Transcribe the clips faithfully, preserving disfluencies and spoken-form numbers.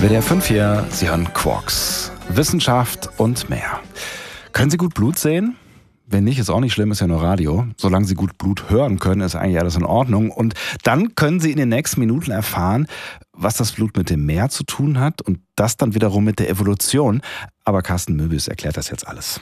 W D R fünf hier, Sie hören Quarks. Wissenschaft und mehr. Können Sie gut Blut sehen? Wenn nicht, ist auch nicht schlimm, ist ja nur Radio. Solange Sie gut Blut hören können, ist eigentlich alles in Ordnung. Und dann können Sie in den nächsten Minuten erfahren, was das Blut mit dem Meer zu tun hat und das dann wiederum mit der Evolution. Aber Carsten Möbius erklärt das jetzt alles.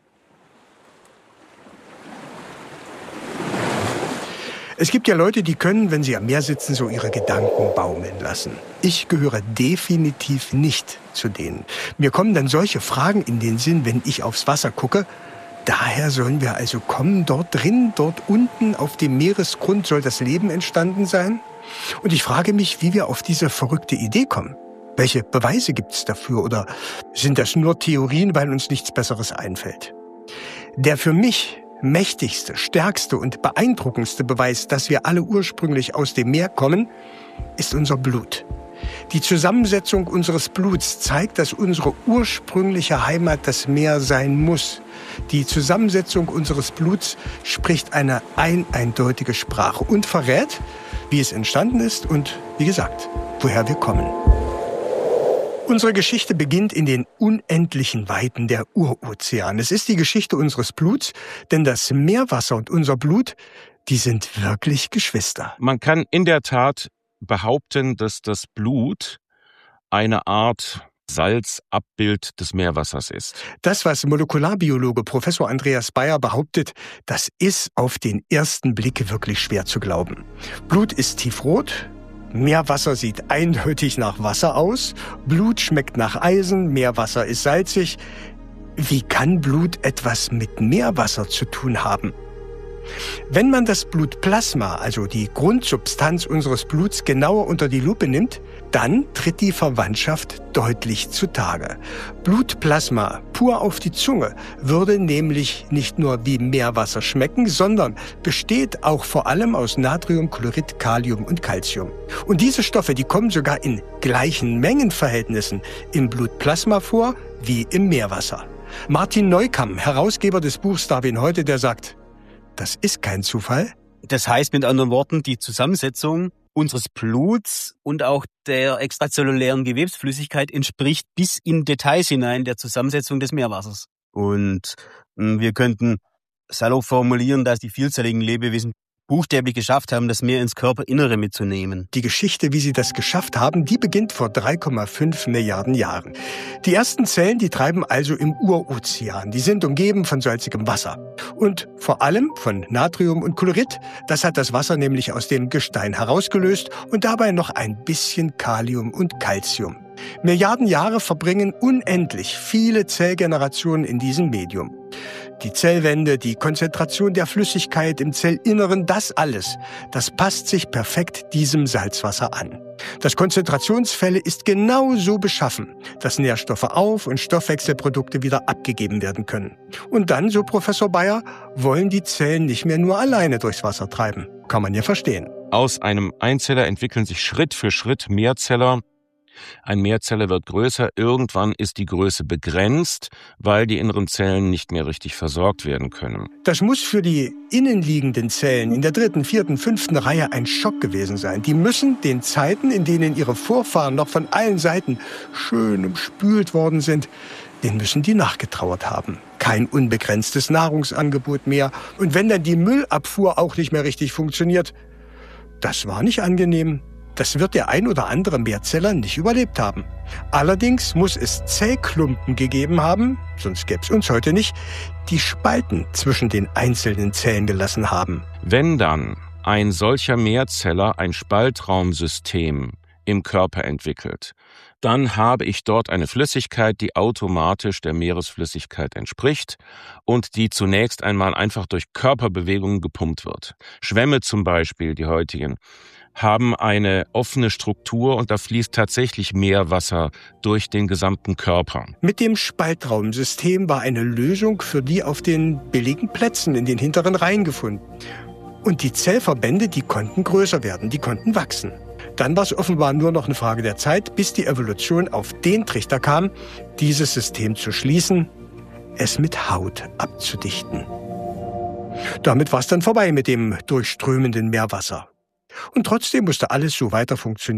Es gibt ja Leute, die können, wenn sie am Meer sitzen, so ihre Gedanken baumeln lassen. Ich gehöre definitiv nicht zu denen. Mir kommen dann solche Fragen in den Sinn, wenn ich aufs Wasser gucke. Daher sollen wir also kommen, dort drin, dort unten auf dem Meeresgrund soll das Leben entstanden sein? Und ich frage mich, wie wir auf diese verrückte Idee kommen. Welche Beweise gibt es dafür? Oder sind das nur Theorien, weil uns nichts Besseres einfällt? Der für mich mächtigste, stärkste und beeindruckendste Beweis, dass wir alle ursprünglich aus dem Meer kommen, ist unser Blut. Die Zusammensetzung unseres Bluts zeigt, dass unsere ursprüngliche Heimat das Meer sein muss. Die Zusammensetzung unseres Bluts spricht eine ein eindeutige Sprache und verrät, wie es entstanden ist und, wie gesagt, woher wir kommen. Unsere Geschichte beginnt in den unendlichen Weiten der Urozeane. Es ist die Geschichte unseres Bluts, denn das Meerwasser und unser Blut, die sind wirklich Geschwister. Man kann in der Tat behaupten, dass das Blut eine Art Salzabbild des Meerwassers ist. Das, was Molekularbiologe Professor Andreas Bayer behauptet, das ist auf den ersten Blick wirklich schwer zu glauben. Blut ist tiefrot. Meerwasser sieht eindeutig nach Wasser aus. Blut schmeckt nach Eisen. Meerwasser ist salzig. Wie kann Blut etwas mit Meerwasser zu tun haben? Wenn man das Blutplasma, also die Grundsubstanz unseres Bluts, genauer unter die Lupe nimmt, dann tritt die Verwandtschaft deutlich zutage. Blutplasma pur auf die Zunge würde nämlich nicht nur wie Meerwasser schmecken, sondern besteht auch vor allem aus Natrium, Chlorid, Kalium und Calcium. Und diese Stoffe, die kommen sogar in gleichen Mengenverhältnissen im Blutplasma vor wie im Meerwasser. Martin Neukamm, Herausgeber des Buchs Darwin heute, der sagt: Das ist kein Zufall. Das heißt mit anderen Worten, die Zusammensetzung unseres Bluts und auch der extrazellulären Gewebsflüssigkeit entspricht bis in Details hinein der Zusammensetzung des Meerwassers. Und wir könnten salopp formulieren, dass die vielzelligen Lebewesen buchstäblich geschafft haben, das Meer ins Körperinnere mitzunehmen. Die Geschichte, wie sie das geschafft haben, die beginnt vor drei Komma fünf Milliarden Jahren. Die ersten Zellen, die treiben also im Urozean. Die sind umgeben von salzigem Wasser. Und vor allem von Natrium und Chlorid. Das hat das Wasser nämlich aus dem Gestein herausgelöst und dabei noch ein bisschen Kalium und Calcium. Milliarden Jahre verbringen unendlich viele Zellgenerationen in diesem Medium. Die Zellwände, die Konzentration der Flüssigkeit im Zellinneren, das alles, das passt sich perfekt diesem Salzwasser an. Das Konzentrationsfälle ist genau so beschaffen, dass Nährstoffe auf- und Stoffwechselprodukte wieder abgegeben werden können. Und dann, so Professor Bayer, wollen die Zellen nicht mehr nur alleine durchs Wasser treiben. Kann man ja verstehen. Aus einem Einzeller entwickeln sich Schritt für Schritt Mehrzeller. Ein Mehrzeller wird größer, irgendwann ist die Größe begrenzt, weil die inneren Zellen nicht mehr richtig versorgt werden können. Das muss für die innenliegenden Zellen in der dritten, vierten, fünften Reihe ein Schock gewesen sein. Die müssen den Zeiten, in denen ihre Vorfahren noch von allen Seiten schön umspült worden sind, den müssen die nachgetrauert haben. Kein unbegrenztes Nahrungsangebot mehr. Und wenn dann die Müllabfuhr auch nicht mehr richtig funktioniert, das war nicht angenehm. Das wird der ein oder andere Mehrzeller nicht überlebt haben. Allerdings muss es Zellklumpen gegeben haben, sonst gäbe es uns heute nicht, die Spalten zwischen den einzelnen Zellen gelassen haben. Wenn dann ein solcher Mehrzeller ein Spaltraumsystem im Körper entwickelt, dann habe ich dort eine Flüssigkeit, die automatisch der Meeresflüssigkeit entspricht und die zunächst einmal einfach durch Körperbewegungen gepumpt wird. Schwämme zum Beispiel, die heutigen, haben eine offene Struktur und da fließt tatsächlich Meerwasser durch den gesamten Körper. Mit dem Spaltraumsystem war eine Lösung für die auf den billigen Plätzen in den hinteren Reihen gefunden. Und die Zellverbände, die konnten größer werden, die konnten wachsen. Dann war es offenbar nur noch eine Frage der Zeit, bis die Evolution auf den Trichter kam, dieses System zu schließen, es mit Haut abzudichten. Damit war es dann vorbei mit dem durchströmenden Meerwasser. Und trotzdem musste alles so weiter funktionieren